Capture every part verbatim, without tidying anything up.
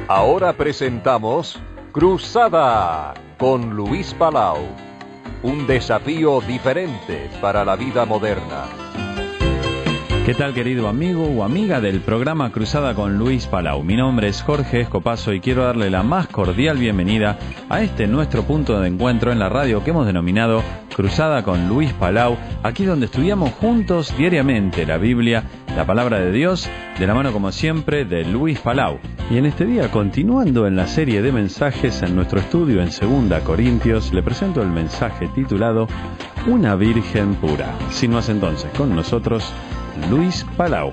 Ahora presentamos Cruzada con Luis Palau. Un desafío diferente para la vida moderna. ¿Qué tal, querido amigo o amiga del programa Cruzada con Luis Palau? Mi nombre es Jorge Escopazo y quiero darle la más cordial bienvenida a este nuestro punto de encuentro en la radio que hemos denominado Cruzada con Luis Palau, aquí donde estudiamos juntos diariamente la Biblia, la palabra de Dios, de la mano como siempre de Luis Palau. Y en este día, continuando en la serie de mensajes en nuestro estudio en Segunda Corintios, le presento el mensaje titulado Una Virgen Pura. Sin más entonces, con nosotros, Luis Palau.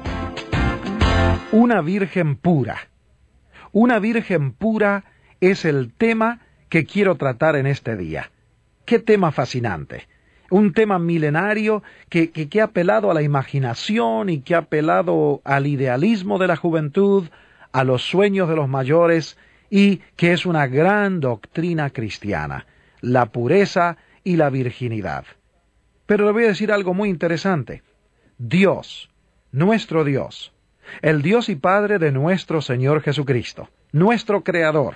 Una virgen pura. Una virgen pura es el tema que quiero tratar en este día. ¡Qué tema fascinante! Un tema milenario que, que, que ha apelado a la imaginación y que ha apelado al idealismo de la juventud, a los sueños de los mayores y que es una gran doctrina cristiana, la pureza y la virginidad. Pero le voy a decir algo muy interesante. Dios, nuestro Dios, el Dios y Padre de nuestro Señor Jesucristo, nuestro Creador,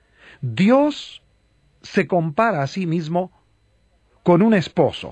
Dios se compara a sí mismo con un esposo,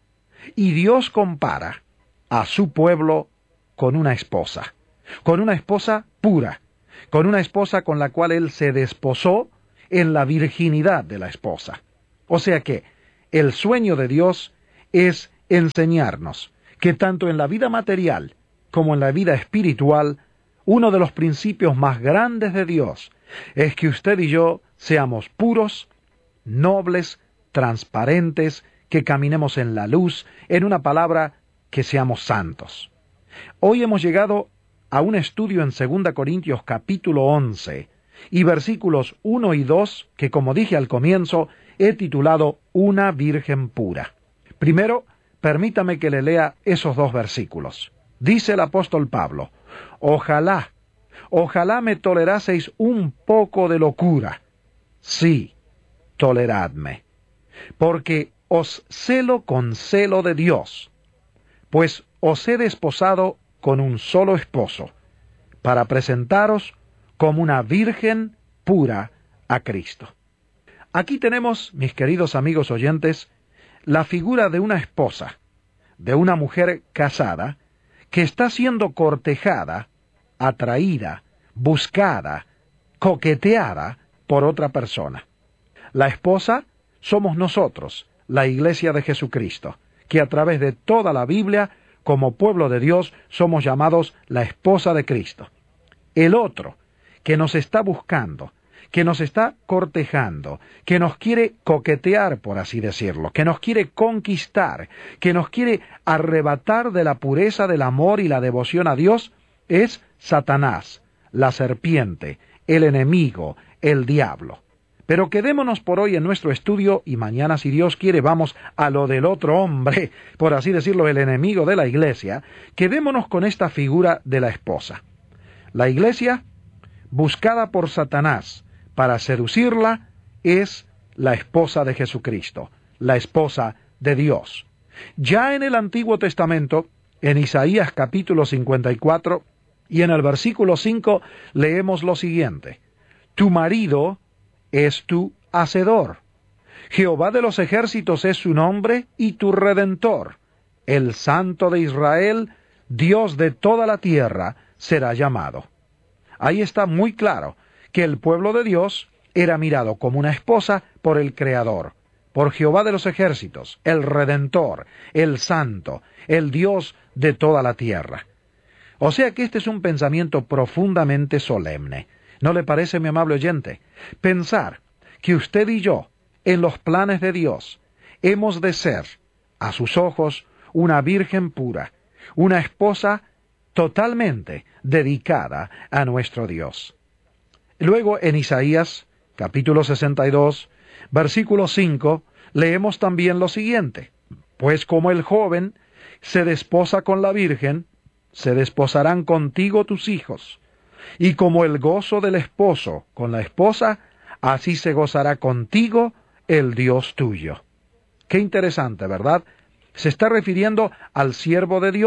y Dios compara a su pueblo con una esposa, con una esposa pura, con una esposa con la cual Él se desposó en la virginidad de la esposa. O sea que el sueño de Dios es enseñarnos que tanto en la vida material como en la vida espiritual, uno de los principios más grandes de Dios es que usted y yo seamos puros, nobles, transparentes, que caminemos en la luz, en una palabra, que seamos santos. Hoy hemos llegado a un estudio en Segunda Corintios capítulo once y versículos uno y dos, que como dije al comienzo, he titulado Una Virgen Pura. Primero, permítame que le lea esos dos versículos. Dice el apóstol Pablo, Ojalá, ojalá me toleraseis un poco de locura. Sí, toleradme, porque os celo con celo de Dios, pues os he desposado con un solo esposo, para presentaros como una virgen pura a Cristo. Aquí tenemos, mis queridos amigos oyentes, la figura de una esposa, de una mujer casada, que está siendo cortejada, atraída, buscada, coqueteada por otra persona. La esposa somos nosotros, la Iglesia de Jesucristo, que a través de toda la Biblia, como pueblo de Dios, somos llamados la esposa de Cristo. El otro, que nos está buscando, que nos está cortejando, que nos quiere coquetear, por así decirlo, que nos quiere conquistar, que nos quiere arrebatar de la pureza del amor y la devoción a Dios, es Satanás, la serpiente, el enemigo, el diablo. Pero quedémonos por hoy en nuestro estudio y mañana, si Dios quiere, vamos a lo del otro hombre, por así decirlo, el enemigo de la iglesia. Quedémonos con esta figura de la esposa. La iglesia, buscada por Satanás para seducirla, es la esposa de Jesucristo, la esposa de Dios. Ya en el Antiguo Testamento, en Isaías capítulo cincuenta y cuatro, y en el versículo cinco, leemos lo siguiente: Tu marido es tu hacedor. Jehová de los ejércitos es su nombre y tu redentor. El Santo de Israel, Dios de toda la tierra, será llamado. Ahí está muy claro que el pueblo de Dios era mirado como una esposa por el Creador, por Jehová de los ejércitos, el Redentor, el Santo, el Dios de toda la tierra. O sea que este es un pensamiento profundamente solemne. ¿No le parece, mi amable oyente? Pensar que usted y yo, en los planes de Dios, hemos de ser, a sus ojos, una virgen pura, una esposa totalmente dedicada a nuestro Dios. Luego, en Isaías, capítulo sesenta y dos, versículo cinco, leemos también lo siguiente: Pues como el joven se desposa con la virgen, se desposarán contigo tus hijos, y como el gozo del esposo con la esposa, así se gozará contigo el Dios tuyo. Qué interesante, ¿verdad? Se está refiriendo al siervo de Dios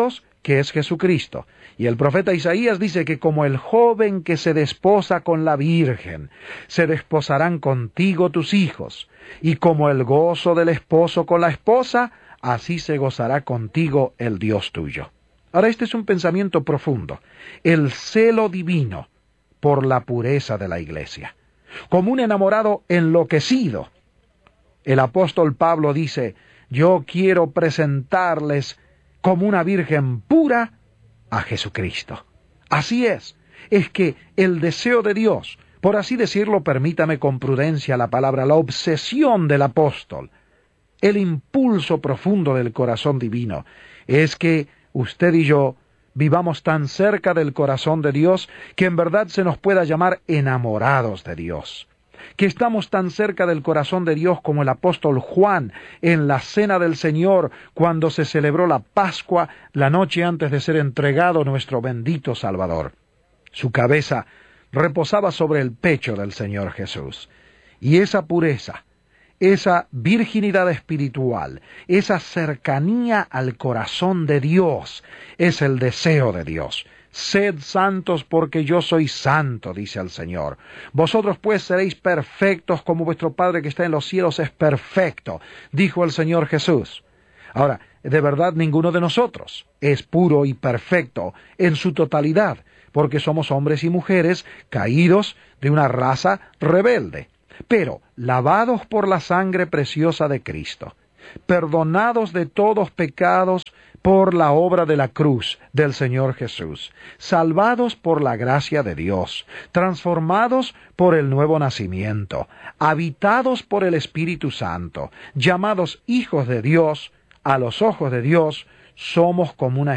que es Jesucristo. Y el profeta Isaías dice que como el joven que se desposa con la virgen, se desposarán contigo tus hijos, y como el gozo del esposo con la esposa, así se gozará contigo el Dios tuyo. Ahora, este es un pensamiento profundo, el celo divino por la pureza de la iglesia. Como un enamorado enloquecido, el apóstol Pablo dice, yo quiero presentarles como una virgen pura a Jesucristo. Así es, es que el deseo de Dios, por así decirlo, permítame con prudencia la palabra, la obsesión del apóstol, el impulso profundo del corazón divino, es que usted y yo vivamos tan cerca del corazón de Dios que en verdad se nos pueda llamar enamorados de Dios. Que estamos tan cerca del corazón de Dios como el apóstol Juan en la cena del Señor cuando se celebró la Pascua la noche antes de ser entregado nuestro bendito Salvador. Su cabeza reposaba sobre el pecho del Señor Jesús. Y esa pureza, esa virginidad espiritual, esa cercanía al corazón de Dios, es el deseo de Dios. Sed santos porque yo soy santo, dice el Señor. Vosotros pues seréis perfectos como vuestro Padre que está en los cielos es perfecto, dijo el Señor Jesús. Ahora, de verdad ninguno de nosotros es puro y perfecto en su totalidad, porque somos hombres y mujeres caídos de una raza rebelde, pero lavados por la sangre preciosa de Cristo, perdonados de todos pecados por la obra de la cruz del Señor Jesús, salvados por la gracia de Dios, transformados por el nuevo nacimiento, habitados por el Espíritu Santo, llamados hijos de Dios, a los ojos de Dios somos como una